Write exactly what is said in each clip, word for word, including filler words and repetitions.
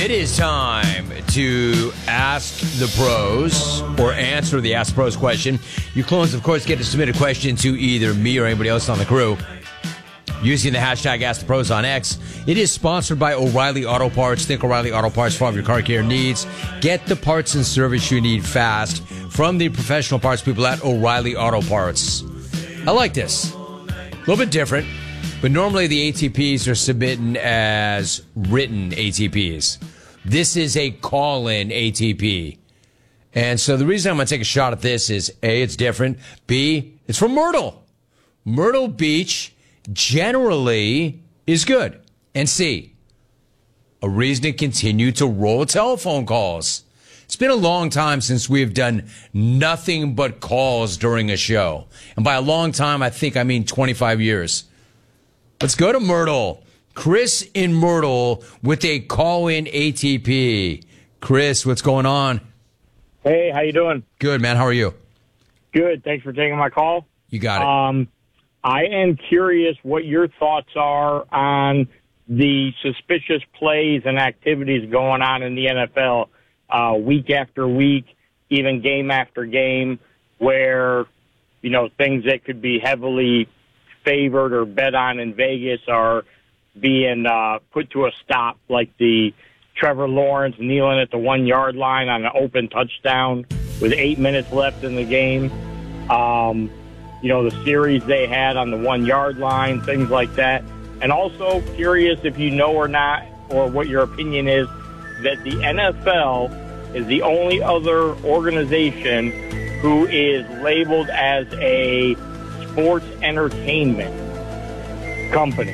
It is time to ask the pros or answer the Ask Pros question. You clones, of course, get to submit a question to either me or anybody else on the crew using the hashtag Ask the Pros on X. It is sponsored by O'Reilly Auto Parts. Think O'Reilly Auto Parts for all of your car care needs. Get the parts and service you need fast from the professional parts people at O'Reilly Auto Parts. I like this. A little bit different. But normally the A T Ps are submitting as written A T Ps. This is a call-in A T P. And so the reason I'm going to take a shot at this is, A, it's different. B, it's from Myrtle. Myrtle Beach generally is good. And C, a reason to continue to roll telephone calls. It's been a long time since we've done nothing but calls during a show. And by a long time, I think I mean twenty-five years. Let's go to Myrtle. Chris in Myrtle with a call-in A T P. Chris, what's going on? Hey, how you doing? Good, man. How are you? Good. Thanks for taking my call. You got it. Um, I am curious what your thoughts are on the suspicious plays and activities going on in the N F L uh, week after week, even game after game, where, you know, things that could be heavily favored or bet on in Vegas are being uh, put to a stop, like the Trevor Lawrence kneeling at the one-yard line on an open touchdown with eight minutes left in the game. Um, you know, the series they had on the one-yard line, things like that. And also curious if you know or not, or what your opinion is, that the N F L is the only other organization who is labeled as a sports entertainment company.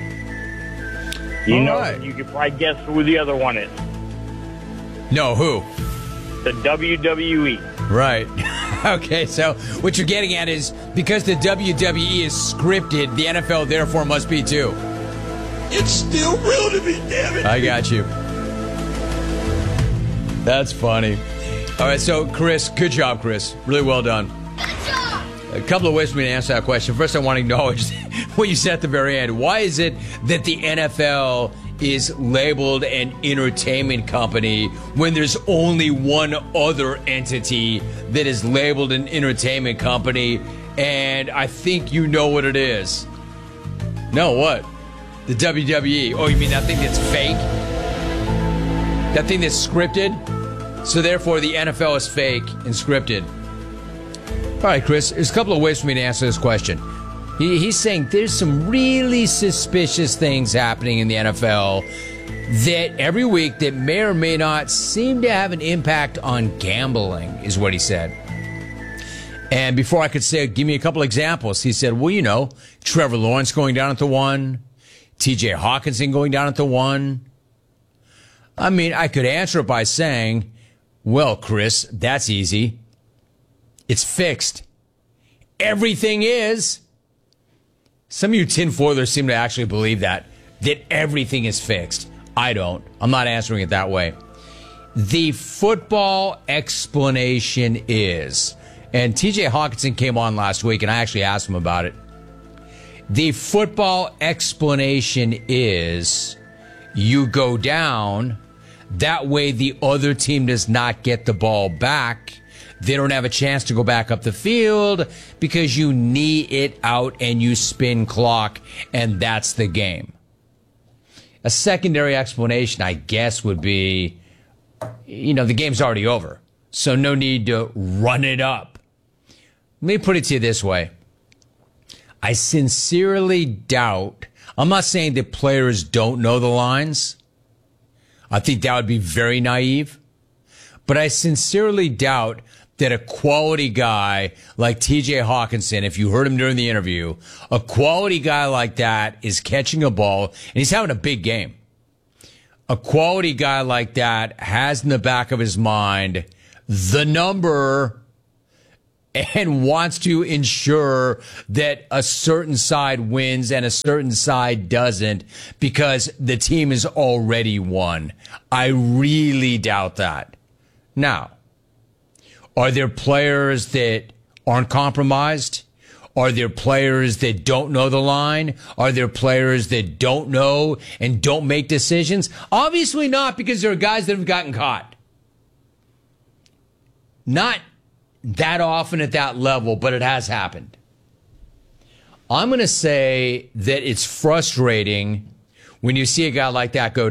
You All know, right. you could probably guess who the other one is. No, who? The W W E. Right. Okay, so what you're getting at is because the W W E is scripted, the N F L therefore must be too. It's still real to me, damn it. I got you. That's funny. All right, so Chris, good job, Chris. Really well done. A couple of ways for me to answer that question. First, I want to acknowledge what you said at the very end. Why is it that the N F L is labeled an entertainment company when there's only one other entity that is labeled an entertainment company? And I think you know what it is. No, what? The W W E. Oh, you mean that thing that's fake? That thing that's scripted? So therefore, the N F L is fake and scripted. All right, Chris, there's a couple of ways for me to answer this question. He, he's saying there's some really suspicious things happening in the N F L that every week that may or may not seem to have an impact on gambling, is what he said. And before I could say, give me a couple examples, he said, well, you know, Trevor Lawrence going down at the one, T J Hawkinson going down at the one. I mean, I could answer it by saying, well, Chris, that's easy. It's fixed. Everything is. Some of you tinfoilers seem to actually believe that, that everything is fixed. I don't. I'm not answering it that way. The football explanation is, and T J Hawkinson came on last week, and I actually asked him about it. The football explanation is you go down, that way the other team does not get the ball back. They don't have a chance to go back up the field because you knee it out and you spin clock, and that's the game. A secondary explanation, I guess, would be, you know, the game's already over, so no need to run it up. Let me put it to you this way. I sincerely doubt, I'm not saying that players don't know the lines. I think that would be very naive. But I sincerely doubt that a quality guy like T J Hawkinson, if you heard him during the interview, a quality guy like that is catching a ball, and he's having a big game. A quality guy like that has in the back of his mind the number and wants to ensure that a certain side wins and a certain side doesn't because the team has already won. I really doubt that. Now, are there players that aren't compromised? Are there players that don't know the line? Are there players that don't know and don't make decisions? Obviously not, because there are guys that have gotten caught. Not that often at that level, but it has happened. I'm going to say that it's frustrating when you see a guy like that go